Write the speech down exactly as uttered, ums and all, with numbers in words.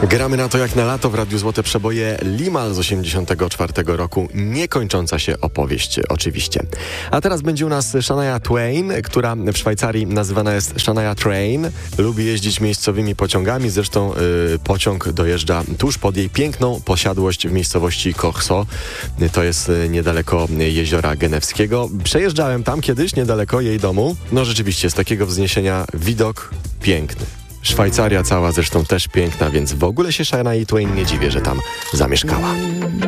Gramy na to jak na lato w Radiu Złote Przeboje. Limal z osiemdziesiątego czwartego roku. Niekończąca się opowieść oczywiście. A teraz będzie u nas Shania Twain, która w Szwajcarii nazywana jest Shania Train. Lubi jeździć miejscowymi pociągami. Zresztą yy, pociąg dojeżdża tuż pod jej piękną posiadłość w miejscowości Korso. To jest yy, niedaleko Jeziora Genewskiego. Przejeżdżałem tam kiedyś, niedaleko jej domu. No rzeczywiście, z takiego wzniesienia widok piękny. Szwajcaria cała zresztą też piękna, więc w ogóle się Shania Twain nie dziwię, że tam zamieszkała.